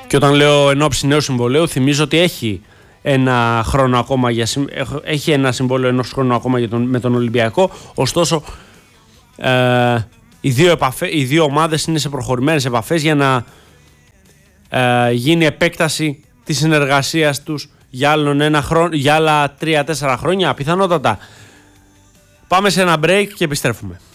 Και όταν λέω εν ώψη νέου συμβολέου, θυμίζω ότι έχει ένα χρόνο ακόμα έχει ένα συμβόλαιο ενός χρόνου ακόμα με τον Ολυμπιακό. Ωστόσο, οι δύο ομάδες είναι σε προχωρημένες επαφές για να γίνει επέκταση της συνεργασίας τους για άλλα 3-4 χρόνια πιθανότατα. Πάμε σε ένα break και επιστρέφουμε.